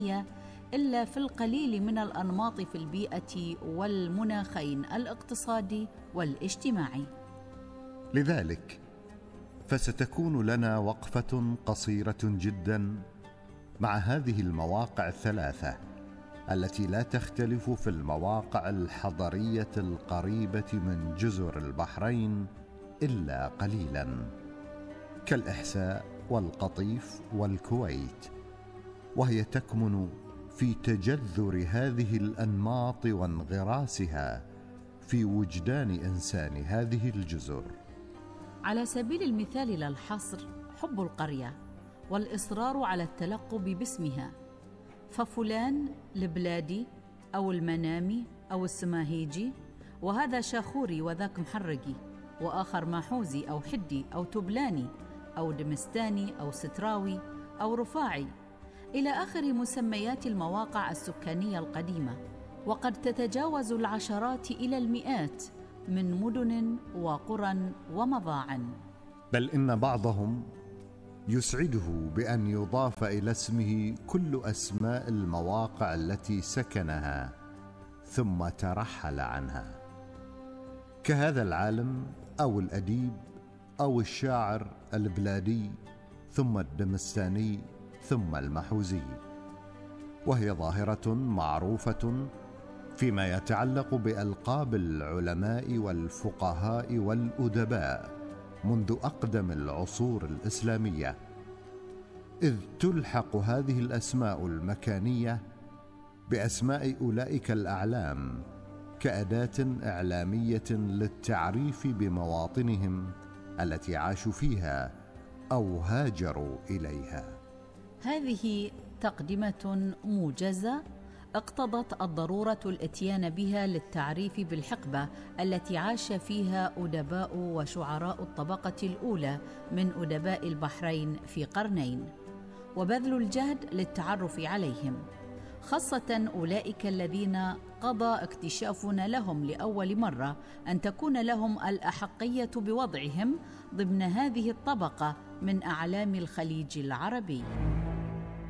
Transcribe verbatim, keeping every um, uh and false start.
إلا في القليل من الأنماط في البيئة والمناخين الاقتصادي والاجتماعي. لذلك فستكون لنا وقفة قصيرة جدا مع هذه المواقع الثلاثة التي لا تختلف في المواقع الحضرية القريبة من جزر البحرين إلا قليلا، كالإحساء والقطيف والكويت، وهي تكمن في تجذر هذه الأنماط وانغراسها في وجدان إنسان هذه الجزر. على سبيل المثال لا الحصر، حب القرية والإصرار على التلقب باسمها، ففلان البلادي أو المنامي أو السماهيجي، وهذا شاخوري وذاك محرقي، وآخر ماحوزي أو حدي أو تبلاني أو دمستاني أو ستراوي أو رفاعي، إلى آخر مسميات المواقع السكانية القديمة، وقد تتجاوز العشرات إلى المئات من مدن وقرى ومضاعن. بل إن بعضهم يسعده بأن يضاف إلى اسمه كل أسماء المواقع التي سكنها ثم ترحل عنها، كهذا العالم أو الأديب أو الشاعر البلادي ثم الدمستاني ثم المحوزي، وهي ظاهرة معروفة فيما يتعلق بألقاب العلماء والفقهاء والأدباء منذ أقدم العصور الإسلامية، إذ تلحق هذه الأسماء المكانية بأسماء أولئك الأعلام كأداة إعلامية للتعريف بمواطنهم التي عاشوا فيها أو هاجروا إليها. هذه تقدمة موجزة اقتضت الضرورة الاتيان بها للتعريف بالحقبة التي عاش فيها أدباء وشعراء الطبقة الأولى من أدباء البحرين في قرنين، وبذل الجهد للتعرف عليهم، خاصة أولئك الذين قضى اكتشافنا لهم لأول مرة أن تكون لهم الأحقية بوضعهم ضمن هذه الطبقة من أعلام الخليج العربي.